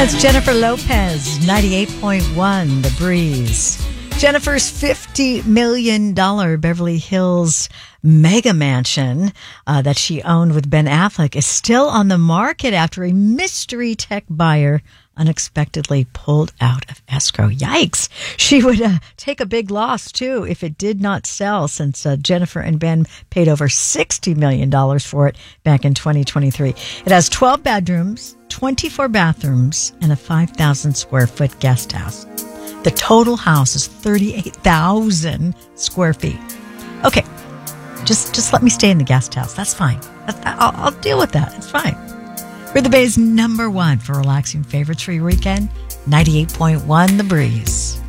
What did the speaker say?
That's Jennifer Lopez, 98.1 The Breeze. Jennifer's $50 million Beverly Hills mega mansion that she owned with Ben Affleck is still on the market after a mystery tech buyer unexpectedly pulled out of escrow. Yikes. She would take a big loss, too, if it did not sell, since Jennifer and Ben paid over $60 million for it back in 2023. It has 12 bedrooms, 24 bathrooms, and a 5,000 square foot guest house. The total house is 38,000 square feet. Okay, just let me stay in the guest house. That's fine. I'll deal with that. It's fine. We're the Bay's #1 for relaxing favorites for your weekend. 98.1 The Breeze.